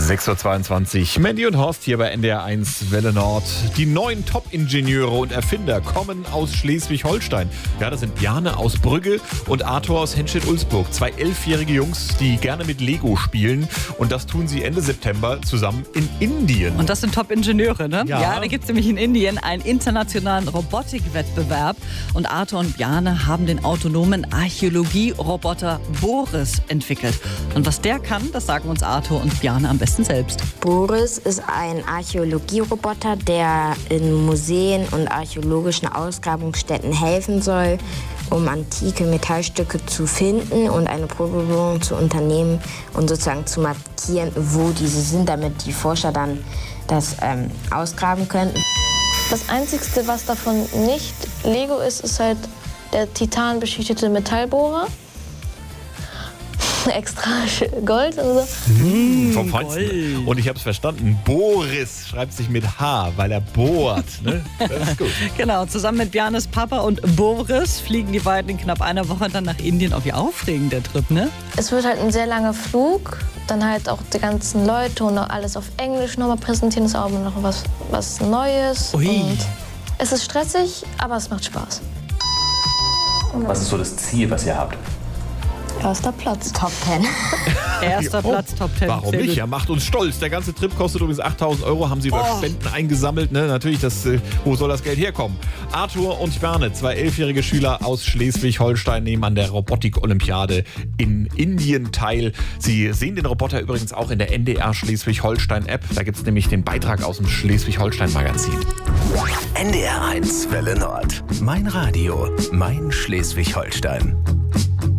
6.22 Uhr. Mandy und Horst hier bei NDR1 Welle Nord. Die neuen Top-Ingenieure und Erfinder kommen aus Schleswig-Holstein. Ja, das sind Bjarne aus Brügge und Arthur aus Henstedt-Ulzburg. Zwei 11-jährige Jungs, die gerne mit Lego spielen. Und das tun sie Ende September zusammen in Indien. Und das sind Top-Ingenieure, ne? Ja. Da gibt es nämlich in Indien einen internationalen Robotikwettbewerb. Und Arthur und Bjarne haben den autonomen Archäologie-Roboter Boris entwickelt. Und was der kann, das sagen uns Arthur und Bjarne am besten selbst. Boris ist ein Archäologieroboter, der in Museen und archäologischen Ausgrabungsstätten helfen soll, um antike Metallstücke zu finden und eine Probebohrung zu unternehmen und sozusagen zu markieren, wo diese sind, damit die Forscher dann das ausgraben können. Das Einzige, was davon nicht Lego ist, ist halt der titanbeschichtete Metallbohrer. Extra Gold und so. Vom Feinsten. Und ich habe es verstanden. Boris schreibt sich mit H, weil er bohrt. Ne? Das ist gut. Genau, zusammen mit Bjarnes Papa und Boris fliegen die beiden in knapp einer Woche dann nach Indien. Wie aufregend der Trip, ne? Es wird halt ein sehr langer Flug. Dann halt auch die ganzen Leute und auch alles auf Englisch nochmal präsentieren. Das ist auch noch was Neues. Ui. Und es ist stressig, aber es macht Spaß. Was ist so das Ziel, was ihr habt? Erster Platz. Top 10. Erster Platz, Top 10. Warum Sehr nicht? gut. Ja, macht uns stolz. Der ganze Trip kostet übrigens 8.000 Euro, haben sie über Spenden eingesammelt. Ne? Natürlich, wo soll das Geld herkommen? Arthur und Bjarne, zwei 11-jährige Schüler aus Schleswig-Holstein, nehmen an der Robotik-Olympiade in Indien teil. Sie sehen den Roboter übrigens auch in der NDR Schleswig-Holstein-App. Da gibt es nämlich den Beitrag aus dem Schleswig-Holstein-Magazin. NDR1 Welle Nord. Mein Radio, mein Schleswig-Holstein.